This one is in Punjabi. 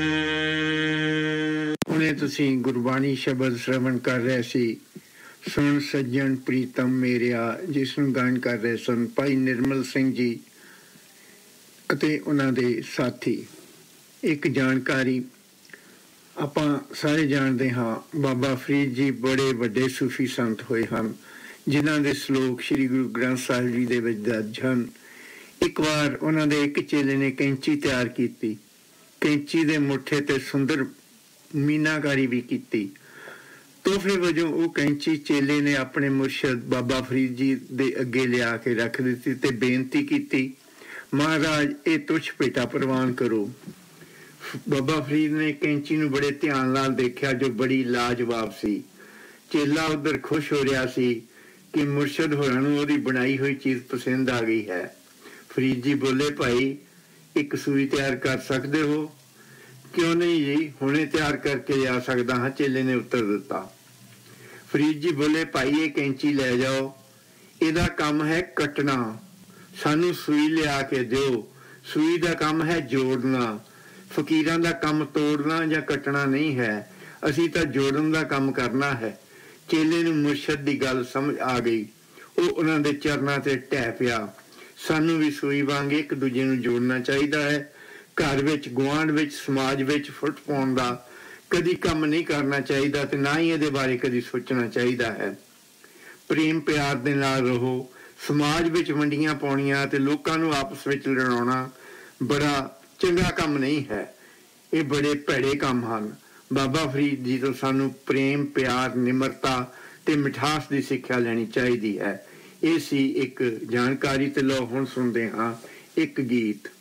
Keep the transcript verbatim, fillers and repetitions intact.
ਹੁਣੇ ਤੁਸੀਂ ਗੁਰਬਾਣੀ ਸ਼ਬਦ ਸ਼ਰਵਣ ਕਰ ਰਹੇ ਸੀ। ਸੁਣ ਸੱਜਣ ਪ੍ਰੀਤਮ ਮੇਰਿਆ, ਜਿਸ ਨੂੰ ਗਾਇਨ ਕਰ ਰਹੇ ਸਨ ਭਾਈ ਨਿਰਮਲ ਸਿੰਘ ਜੀ ਅਤੇ ਉਹਨਾਂ ਦੇ ਸਾਥੀ। ਇੱਕ ਜਾਣਕਾਰੀ, ਆਪਾਂ ਸਾਰੇ ਜਾਣਦੇ ਹਾਂ ਬਾਬਾ ਫਰੀਦ ਜੀ ਬੜੇ ਵੱਡੇ ਸੂਫੀ ਸੰਤ ਹੋਏ ਹਨ, ਜਿਨ੍ਹਾਂ ਦੇ ਸਲੋਕ ਸ਼੍ਰੀ ਗੁਰੂ ਗ੍ਰੰਥ ਸਾਹਿਬ ਜੀ ਦੇ ਵਿੱਚ ਦਰਜ ਹਨ। ਇੱਕ ਵਾਰ ਉਹਨਾਂ ਦੇ ਇੱਕ ਚੇਲੇ ਨੇ ਕੈਂਚੀ ਤਿਆਰ ਕੀਤੀ, ਕੈਂਚੀ ਦੇ ਮੁੱਠੇ ਤੇ ਸੁੰਦਰ ਮੀਨਾਕਾਰੀ ਵੀ ਕੀਤੀ। ਤੋਹਫੇ ਵਜੋਂ ਉਹ ਕੈਂਚੀ ਚੇਲੇ ਨੇ ਆਪਣੇ ਮੁਰਸ਼ਦ ਬਾਬਾ ਫਰੀਦ ਜੀ ਦੇ ਅੱਗੇ ਲਿਆ ਕੇ ਰੱਖ ਦਿੱਤੀ ਤੇ ਬੇਨਤੀ ਕੀਤੀ, ਮਹਾਰਾਜ ਇਹ ਤੁਛ ਭੇਟਾ ਪ੍ਰਵਾਨ ਕਰੋ। ਬਾਬਾ ਫਰੀਦ ਨੇ ਕੈਂਚੀ ਨੂੰ ਬੜੇ ਧਿਆਨ ਨਾਲ ਦੇਖਿਆ, ਜੋ ਬੜੀ ਲਾਜਵਾਬ ਸੀ। ਚੇਲਾ ਉਧਰ ਖੁਸ਼ ਹੋ ਰਿਹਾ ਸੀ ਕਿ ਮੁਰਸ਼ਦ ਹੋਰਾਂ ਨੂੰ ਉਹਦੀ ਬਣਾਈ ਹੋਈ ਚੀਜ਼ ਪਸੰਦ ਆ ਗਈ ਹੈ। ਫਰੀਦ ਜੀ ਬੋਲੇ, ਭਾਈ ਇੱਕ ਸੂਈ ਤਿਆਰ ਕਰ ਸਕਦੇ ਹੋ? ਕਿਉਂ ਨਹੀਂ ਜੀ, ਹੁਣੇ ਤਿਆਰ ਕਰਕੇ ਲਿਆ ਸਕਦਾ ਹਾਂ, ਚੇਲੇ ਨੇ ਉੱਤਰ ਦਿੱਤਾ। ਫਰੀਦ ਜੀ ਬੋਲੇ, ਭਾਈ ਇਹ ਕੈਂਚੀ ਲੈ ਜਾਓ, ਇਹਦਾ ਕੰਮ ਹੈ ਕੱਟਣਾ, ਸਾਨੂੰ ਸੂਈ ਲਿਆ ਕੇ ਦਿਓ। ਸੂਈ ਦਾ ਕੰਮ ਹੈ ਜੋੜਨਾ, ਫਕੀਰਾਂ ਦਾ ਕੰਮ ਤੋੜਨਾ ਜਾਂ ਕੱਟਣਾ ਨਹੀਂ ਹੈ, ਅਸੀਂ ਤਾਂ ਜੋੜਨ ਦਾ ਕੰਮ ਕਰਨਾ ਹੈ। ਚੇਲੇ ਨੂੰ ਮੁਰਸ਼ਦ ਦੀ ਗੱਲ ਸਮਝ ਆ ਗਈ, ਉਹ ਉਹਨਾਂ ਦੇ ਚਰਨਾਂ ਤੇ ਢਹਿ ਪਿਆ। ਸਾਨੂੰ ਵੀ ਸੂਈ ਵਾਂਗ ਇੱਕ ਦੂਜੇ ਨੂੰ ਜੋੜਨਾ ਚਾਹੀਦਾ ਹੈ। ਘਰ ਵਿੱਚ, ਗੁਆਂਢ ਵਿੱਚ, ਸਮਾਜ ਵਿੱਚ ਫੁੱਟ ਪਾਉਣ ਦਾ ਕਦੀ ਕੰਮ ਨਹੀਂ ਕਰਨਾ ਚਾਹੀਦਾ ਤੇ ਨਾ ਹੀ ਇਹਦੇ ਬਾਰੇ ਕਦੀ ਸੋਚਣਾ ਚਾਹੀਦਾ ਹੈ। ਪ੍ਰੇਮ ਪਿਆਰ ਦੇ ਨਾਲ ਰਹੋ। ਸਮਾਜ ਵਿੱਚ ਵੰਡੀਆਂ ਪਾਉਣੀਆਂ ਤੇ ਲੋਕਾਂ ਨੂੰ ਆਪਸ ਵਿੱਚ ਲੜਾਉਣਾ ਬੜਾ ਚੰਗਾ ਕੰਮ ਨਹੀਂ ਹੈ, ਇਹ ਬੜੇ ਭੈੜੇ ਕੰਮ ਹਨ। ਬਾਬਾ ਫਰੀਦ ਜੀ ਤੋਂ ਸਾਨੂੰ ਪ੍ਰੇਮ, ਪਿਆਰ, ਨਿਮਰਤਾ ਤੇ ਮਿਠਾਸ ਦੀ ਸਿੱਖਿਆ ਲੈਣੀ ਚਾਹੀਦੀ ਹੈ। ਇਹ ਸੀ ਇੱਕ ਜਾਣਕਾਰੀ। ਤੇ ਲਓ ਹੁਣ ਸੁਣਦੇ ਹਾਂ ਇੱਕ ਗੀਤ।